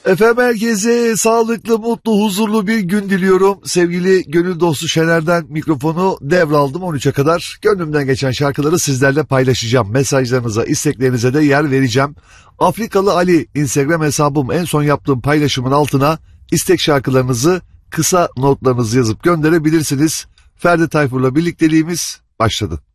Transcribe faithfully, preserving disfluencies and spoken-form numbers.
Efendim herkese sağlıklı, mutlu, huzurlu bir gün diliyorum. Sevgili gönül dostu Şener'den mikrofonu devraldım on üçe kadar. Gönlümden geçen şarkıları sizlerle paylaşacağım. Mesajlarınıza, isteklerinize de yer vereceğim. Afrikalı Ali Instagram hesabım, en son yaptığım paylaşımın altına istek şarkılarınızı, kısa notlarınızı yazıp gönderebilirsiniz. Ferdi Tayfur'la birlikteliğimiz başladı.